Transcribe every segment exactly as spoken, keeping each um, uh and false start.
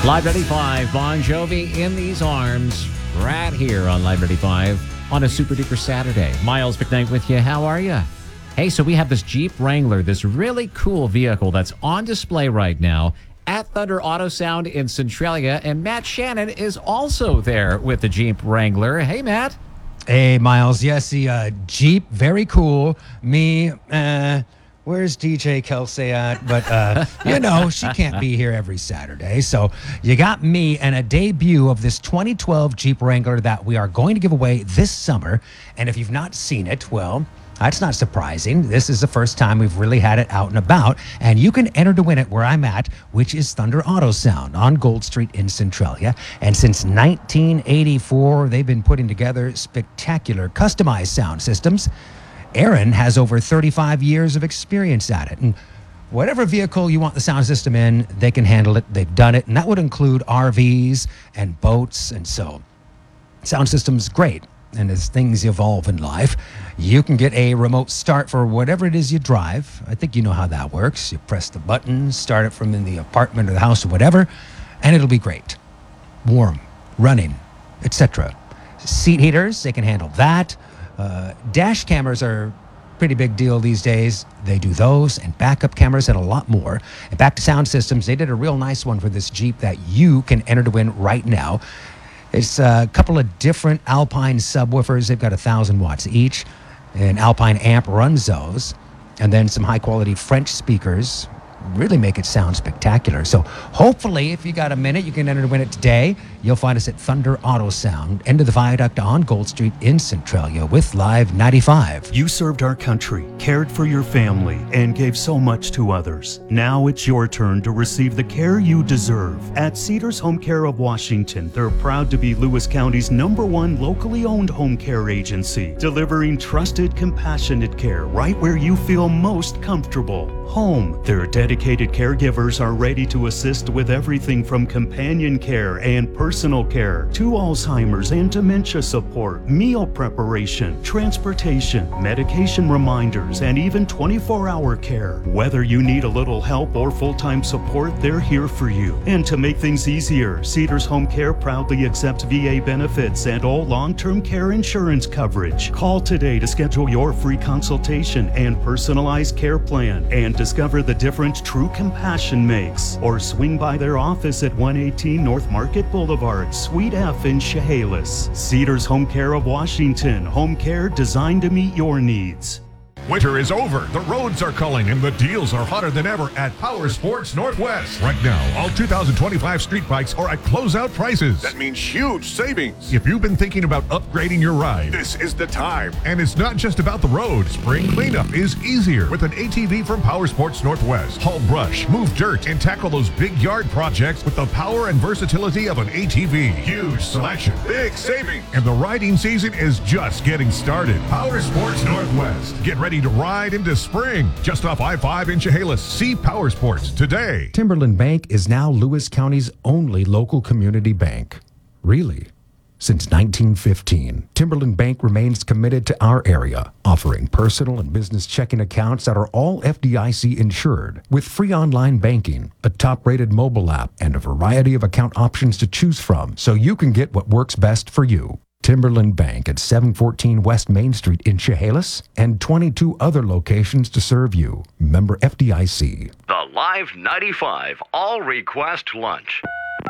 Live ninety-five, Bon Jovi, In These Arms, right here on Live ninety-five on a super duper Saturday. Miles McKnight with you. How are you? Hey, so we have this Jeep Wrangler, this really cool vehicle that's on display right now at Thunder Auto Sound in Centralia, and Matt Shannon is also there with the Jeep Wrangler. Hey, Matt. Hey, Miles. Yes, the uh, Jeep, very cool. Me, uh, where's D J Kelsey at? But, uh, you know, she can't be here every Saturday. So you got me and a debut of this twenty twelve Jeep Wrangler that we are going to give away this summer. And if you've not seen it, well, that's not surprising. This is the first time we've really had it out and about. And you can enter to win it where I'm at, which is Thunder Auto Sound on Gold Street in Centralia. And since nineteen eighty-four, they've been putting together spectacular customized sound systems. Aaron has over thirty-five years of experience at it. And whatever vehicle you want the sound system in, they can handle it. They've done it. And that would include R Vs and boats. And so sound system's great. And as things evolve in life, you can get a remote start for whatever it is you drive. I think you know how that works. You press the button, start it from in the apartment or the house or whatever, and it'll be great. Warm, running, et cetera. Seat heaters, they can handle that. Uh, dash cameras are a pretty big deal these days. They do those, and backup cameras and a lot more. And back to sound systems, they did a real nice one for this Jeep that you can enter to win right now. It's a couple of different Alpine subwoofers. They've got a thousand watts each. An Alpine amp runs those. And then some high quality French speakers really make it sound spectacular. So hopefully, if you got a minute, you can enter to win it today. You'll find us at Thunder Auto Sound, end of the viaduct on Gold Street in Centralia with Live ninety-five. You served our country, cared for your family, and gave so much to others. Now it's your turn to receive the care you deserve. At Cedars Home Care of Washington, they're proud to be Lewis County's number one locally owned home care agency, delivering trusted, compassionate care right where you feel most comfortable. Home. Their dedicated caregivers are ready to assist with everything from companion care and personal care to Alzheimer's and dementia support, meal preparation, transportation, medication reminders, and even twenty-four hour care. Whether you need a little help or full-time support, they're here for you. And to make things easier, Cedars Home Care proudly accepts V A benefits and all long-term care insurance coverage. Call today to schedule your free consultation and personalized care plan and discover the difference true compassion makes. Or swing by their office at one eighteen North Market Boulevard, Suite F in Chehalis. Cedars Home Care of Washington. Home care designed to meet your needs. Winter is over, the roads are culling, and the deals are hotter than ever at Power Sports Northwest. Right now, all two thousand twenty-five street bikes are at closeout prices. That means huge savings. If you've been thinking about upgrading your ride, this is the time. And it's not just about the road. Spring cleanup is easier with an A T V from Power Sports Northwest. Haul brush, move dirt, and tackle those big yard projects with the power and versatility of an A T V. Huge selection, big savings, and the riding season is just getting started. Power Sports Northwest. Get ready to ride into spring. Just off I five in Chehalis. See Power Sports today. Timberland Bank is now Lewis County's only local community bank. Really? Since nineteen fifteen, Timberland Bank remains committed to our area, offering personal and business checking accounts that are all F D I C insured, with free online banking, a top-rated mobile app, and a variety of account options to choose from, so you can get what works best for you. Timberland Bank at seven fourteen West Main Street in Chehalis and twenty-two other locations to serve you. Member F D I C. The Live ninety-five All Request Lunch.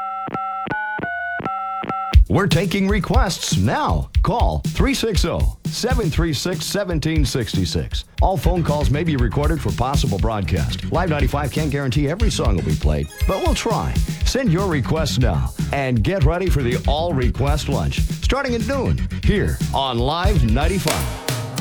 We're taking requests now. Call three six zero, seven three six, one seven six six. All phone calls may be recorded for possible broadcast. Live ninety-five can't guarantee every song will be played, but we'll try. Send your requests now and get ready for the All Request Lunch starting at noon here on Live ninety-five.